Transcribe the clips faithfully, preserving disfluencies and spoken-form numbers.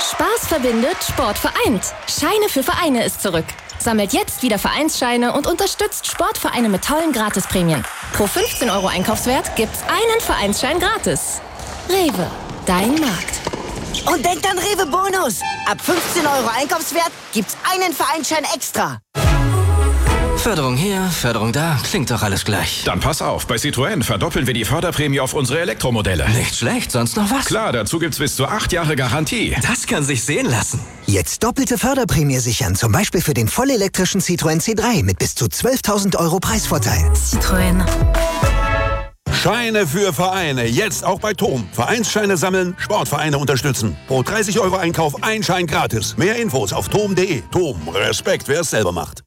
Spaß verbindet, Sport vereint. Scheine für Vereine ist zurück. Sammelt jetzt wieder Vereinsscheine und unterstützt Sportvereine mit tollen Gratisprämien. Pro fünfzehn Euro Einkaufswert gibt's einen Vereinsschein gratis. Rewe, dein Markt. Und denkt an Rewe Bonus. Ab fünfzehn Euro Einkaufswert gibt's einen Vereinsschein extra. Förderung hier, Förderung da, klingt doch alles gleich. Dann pass auf, bei Citroën verdoppeln wir die Förderprämie auf unsere Elektromodelle. Nicht schlecht, sonst noch was? Klar, dazu gibt's bis zu acht Jahre Garantie. Das kann sich sehen lassen. Jetzt doppelte Förderprämie sichern, zum Beispiel für den vollelektrischen Citroën C drei mit bis zu zwölftausend Euro Preisvorteil. Citroën. Scheine für Vereine, jetzt auch bei T O M. Vereinsscheine sammeln, Sportvereine unterstützen. Pro dreißig Euro Einkauf ein Schein gratis. Mehr Infos auf tom punkt de. T O M, Respekt, wer es selber macht.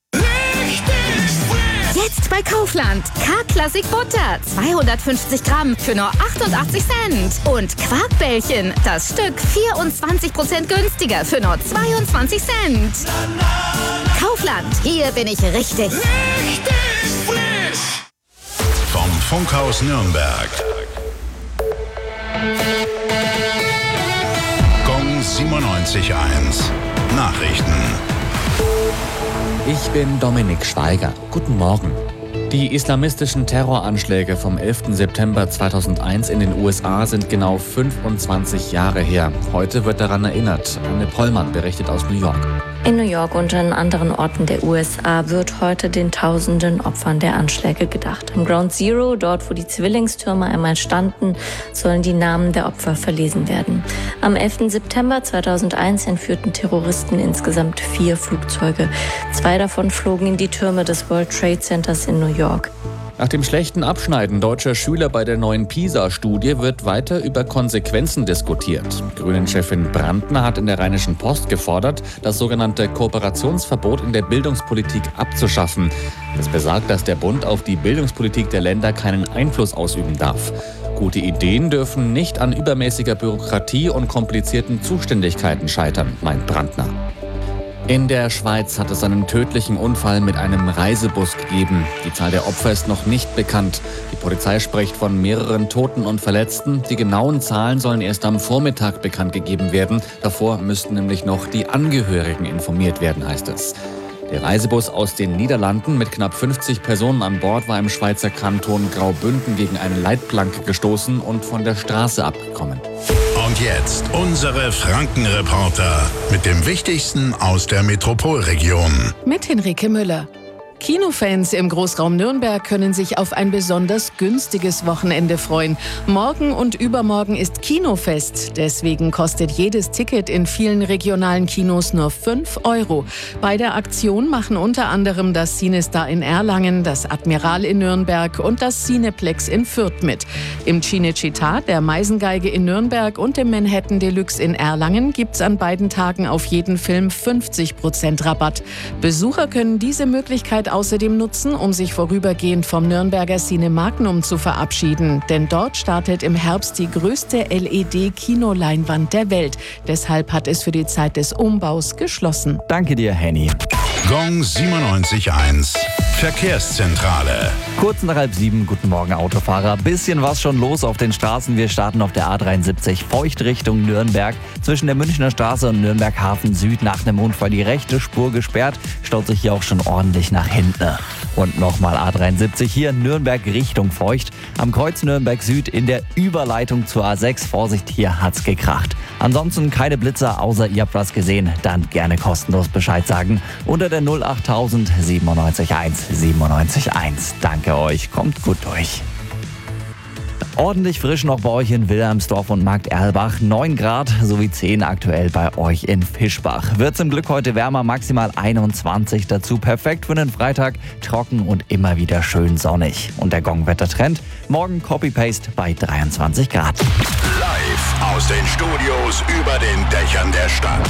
Jetzt bei Kaufland. K-Klassik Butter. zweihundertfünfzig Gramm für nur achtundachtzig Cent. Und Quarkbällchen. Das Stück vierundzwanzig Prozent günstiger für nur zweiundzwanzig Cent. Kaufland. Hier bin ich richtig. Richtig frisch. Vom Funkhaus Nürnberg. Gong siebenundneunzig Komma eins. Nachrichten. Ich bin Dominik Schweiger. Guten Morgen. Die islamistischen Terroranschläge vom elften September zweitausendeins in den U S A sind genau fünfundzwanzig Jahre her. Heute wird daran erinnert. Anne Pollmann berichtet aus New York. In New York und an anderen Orten der U S A wird heute den tausenden Opfern der Anschläge gedacht. Am Ground Zero, dort wo die Zwillingstürme einmal standen, sollen die Namen der Opfer verlesen werden. Am elften September zweitausendeins entführten Terroristen insgesamt vier Flugzeuge. Zwei davon flogen in die Türme des World Trade Centers in New York. Nach dem schlechten Abschneiden deutscher Schüler bei der neuen PISA-Studie wird weiter über Konsequenzen diskutiert. Grünen-Chefin Brandner hat in der Rheinischen Post gefordert, das sogenannte Kooperationsverbot in der Bildungspolitik abzuschaffen. Das besagt, dass der Bund auf die Bildungspolitik der Länder keinen Einfluss ausüben darf. Gute Ideen dürfen nicht an übermäßiger Bürokratie und komplizierten Zuständigkeiten scheitern, meint Brandner. In der Schweiz hat es einen tödlichen Unfall mit einem Reisebus gegeben. Die Zahl der Opfer ist noch nicht bekannt. Die Polizei spricht von mehreren Toten und Verletzten. Die genauen Zahlen sollen erst am Vormittag bekannt gegeben werden. Davor müssten nämlich noch die Angehörigen informiert werden, heißt es. Der Reisebus aus den Niederlanden mit knapp fünfzig Personen an Bord war im Schweizer Kanton Graubünden gegen eine Leitplanke gestoßen und von der Straße abgekommen. Und jetzt unsere Frankenreporter mit dem Wichtigsten aus der Metropolregion. Mit Henrike Müller. Kinofans im Großraum Nürnberg können sich auf ein besonders günstiges Wochenende freuen. Morgen und übermorgen ist Kinofest. Deswegen kostet jedes Ticket in vielen regionalen Kinos nur fünf Euro. Bei der Aktion machen unter anderem das Cinestar in Erlangen, das Admiral in Nürnberg und das Cineplex in Fürth mit. Im Cinecittà, der Meisengeige in Nürnberg und im Manhattan Deluxe in Erlangen gibt's an beiden Tagen auf jeden Film fünfzig Prozent Rabatt. Besucher können diese Möglichkeit außerdem nutzen, um sich vorübergehend vom Nürnberger Cine Magnum zu verabschieden. Denn dort startet im Herbst die größte L E D-Kinoleinwand der Welt. Deshalb hat es für die Zeit des Umbaus geschlossen. Danke dir, Henny. Gong siebenundneunzig Komma eins. Verkehrszentrale. Kurz nach halb sieben, guten Morgen Autofahrer. Bisschen was schon los auf den Straßen. Wir starten auf der A dreiundsiebzig feucht Richtung Nürnberg. Zwischen der Münchner Straße und Nürnberg Hafen Süd nach einem Unfall die rechte Spur gesperrt. Staut sich hier auch schon ordentlich nach hinten. Und nochmal A dreiundsiebzig hier Nürnberg Richtung Feucht. Am Kreuz Nürnberg Süd in der Überleitung zur A sechs. Vorsicht, hier hat's gekracht. Ansonsten keine Blitzer, außer ihr habt was gesehen. Dann gerne kostenlos Bescheid sagen. Unter der null achttausend siebenundneunzig Komma eins. siebenundneunzig Komma eins. Danke euch, kommt gut durch. Ordentlich frisch noch bei euch in Wilhelmsdorf und Markt Erlbach. neun Grad sowie zehn aktuell bei euch in Fischbach. Wird zum Glück heute wärmer, maximal einundzwanzig dazu. Perfekt für den Freitag, trocken und immer wieder schön sonnig. Und der Gong-Wettertrend? Morgen Copy-Paste bei dreiundzwanzig Grad. Live aus den Studios über den Dächern der Stadt.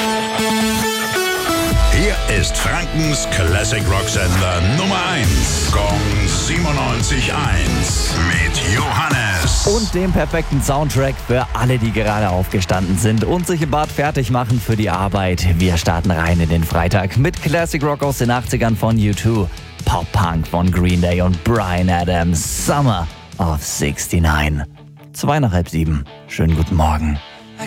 Hier ist Frankens Classic Rock Sender Nummer eins. Gong siebenundneunzig Komma eins mit Johannes. Und dem perfekten Soundtrack für alle, die gerade aufgestanden sind und sich im Bad fertig machen für die Arbeit. Wir starten rein in den Freitag mit Classic Rock aus den achtzigern von U zwei, Pop-Punk von Green Day und Bryan Adams, Summer of sixty-nine. Zwei nach halb sieben. Schönen guten Morgen.